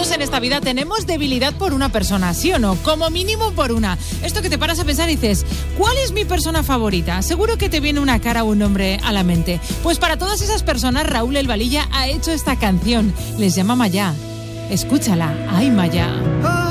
Todos en esta vida tenemos debilidad por una persona, ¿sí o no? Como mínimo por una. Esto que te paras a pensar y dices, ¿cuál es mi persona favorita? Seguro que te viene una cara o un nombre a la mente. Pues para todas esas personas, Raúl El Valilla ha hecho esta canción. Les llama Maya. Escúchala. ¡Ay, Maya!